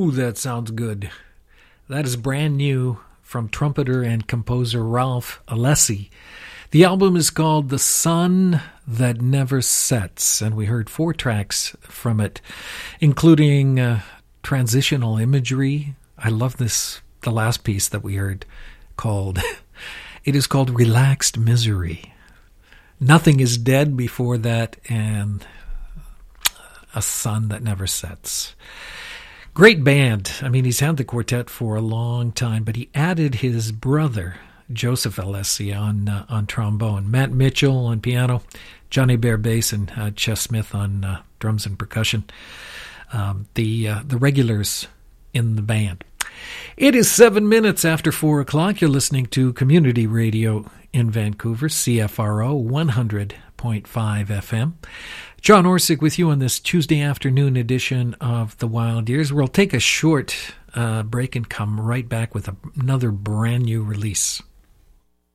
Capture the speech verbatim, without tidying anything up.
Ooh, that sounds good. That is brand new from trumpeter and composer Ralph Alessi. The album is called The Sun That Never Sets, and we heard four tracks from it, including uh, transitional imagery. I love this, the last piece that we heard called, it is called Relaxed Misery. Nothing is Dead before that, and A Sun That Never Sets. Great band. I mean, he's had the quartet for a long time, but he added his brother, Joseph Alessi, on uh, on trombone, Matt Mitchell on piano, Johnny Bear bass, and uh, Chess Smith on uh, drums and percussion. Um, the uh, the regulars in the band. It is seven minutes after four o'clock. You're listening to Community Radio in Vancouver, C F R O one hundred point five F M. John Orsick with you on this Tuesday afternoon edition of The Wild Years. We'll take a short uh, break and come right back with a, another brand new release.